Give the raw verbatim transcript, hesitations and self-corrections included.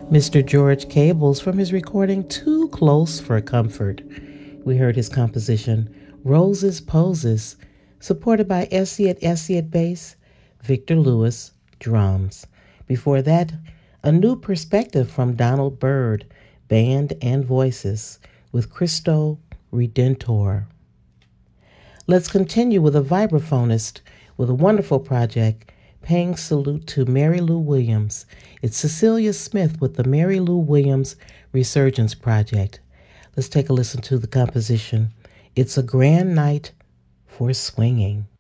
Mister George Cables from his recording Too Close for Comfort. We heard his composition Roses Poses, supported by Essie Essie bass, Victor Lewis drums. Before that, a new perspective from Donald Byrd, band and voices, with Cristo Redentor. Let's continue with a vibraphonist with a wonderful project, paying salute to Mary Lou Williams. It's Cecilia Smith with the Mary Lou Williams Resurgence Project. Let's take a listen to the composition. It's a grand night for swinging.